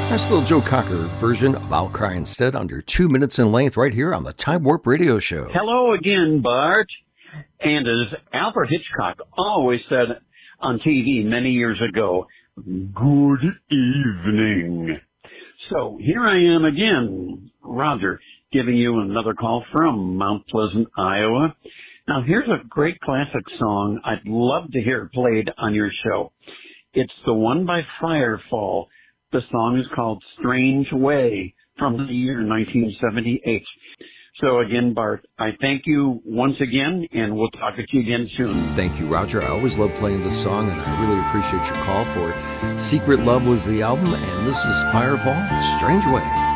That's a little Joe Cocker version of I'll Cry Instead, under 2 minutes in length, right here on the Time Warp Radio Show. Hello again, Bart. And as Alfred Hitchcock always said on TV many years ago, good evening. So here I am again, Roger, giving you another call from Mount Pleasant, Iowa. Now here's a great classic song I'd love to hear played on your show. It's the one by Firefall. The song is called Strange Way from the year 1978. So again, Bart, I thank you once again, and we'll talk to you again soon. Thank you, Roger. I always love playing this song, and I really appreciate your call for it. Secret Love was the album, and this is Firefall, Strange Way.